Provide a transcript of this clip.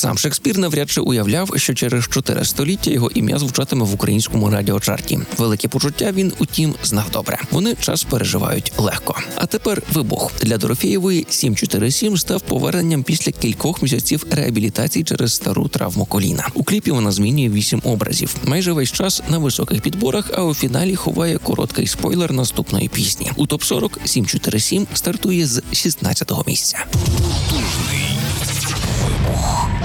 Сам Шекспір навряд чи уявляв, що через 4 століття його ім'я звучатиме в українському радіочарті. Велике почуття він, утім, знав добре. Вони час переживають легко. А тепер вибух. Для Дорофєєвої 747 став поверненням після кількох місяців реабілітації через стару травму коліна. У кліпі вона змінює 8 образів. Майже весь час на високих підборах, а у фіналі ховає короткий спойлер наступної пісні. У топ-40 747 стартує з 16-го місця. Вибух.